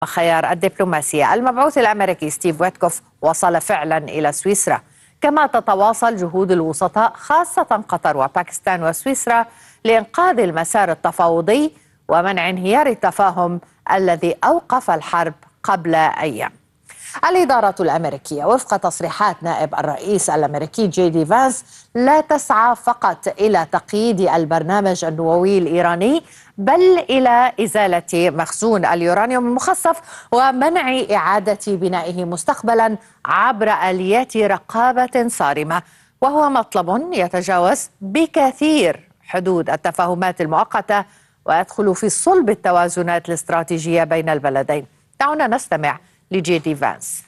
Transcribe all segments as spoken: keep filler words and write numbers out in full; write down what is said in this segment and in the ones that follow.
خيار الدبلوماسية. المبعوث الأمريكي ستيف ويتكوف وصل فعلا إلى سويسرا، كما تتواصل جهود الوسطاء خاصة قطر وباكستان وسويسرا لإنقاذ المسار التفاوضي ومنع انهيار التفاهم الذي أوقف الحرب قبل أيام. الإدارة الأمريكية وفق تصريحات نائب الرئيس الأمريكي جي دي فانس لا تسعى فقط إلى تقييد البرنامج النووي الإيراني، بل إلى إزالة مخزون اليورانيوم المخصص ومنع إعادة بنائه مستقبلا عبر آليات رقابة صارمة، وهو مطلب يتجاوز بكثير حدود التفاهمات المؤقتة ويدخل في صلب التوازنات الاستراتيجية بين البلدين. دعونا نستمع لجي دي فانس.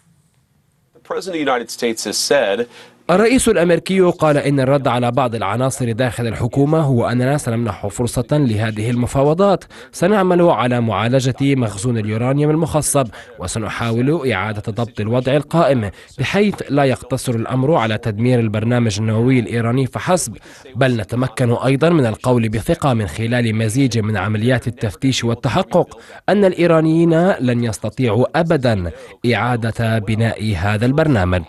الرئيس الأمريكي قال إن الرد على بعض العناصر داخل الحكومة هو أننا سنمنح فرصة لهذه المفاوضات، سنعمل على معالجة مخزون اليورانيوم المخصب وسنحاول إعادة ضبط الوضع القائم بحيث لا يقتصر الأمر على تدمير البرنامج النووي الإيراني فحسب، بل نتمكن أيضا من القول بثقة من خلال مزيج من عمليات التفتيش والتحقق أن الإيرانيين لن يستطيعوا أبدا إعادة بناء هذا البرنامج.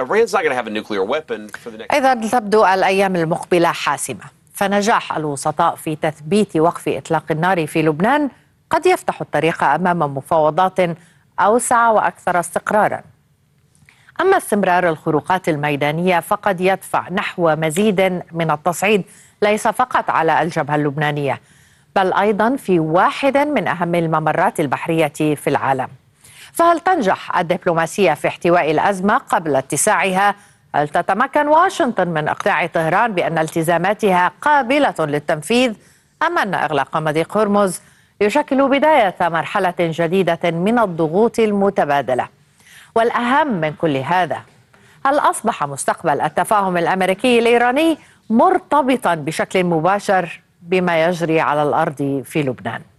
إذا تبدو الأيام المقبلة حاسمة، فنجاح الوسطاء في تثبيت وقف إطلاق النار في لبنان قد يفتح الطريق أمام مفاوضات أوسع وأكثر استقرارا. أما استمرار الخروقات الميدانية فقد يدفع نحو مزيد من التصعيد ليس فقط على الجبهة اللبنانية، بل أيضا في واحد من أهم الممرات البحرية في العالم. فهل تنجح الدبلوماسية في احتواء الأزمة قبل اتساعها؟ هل تتمكن واشنطن من إقناع طهران بأن التزاماتها قابلة للتنفيذ؟ أم أن إغلاق مضيق هرمز يشكل بداية مرحلة جديدة من الضغوط المتبادلة؟ والأهم من كل هذا، هل أصبح مستقبل التفاهم الأمريكي الإيراني مرتبطا بشكل مباشر بما يجري على الأرض في لبنان؟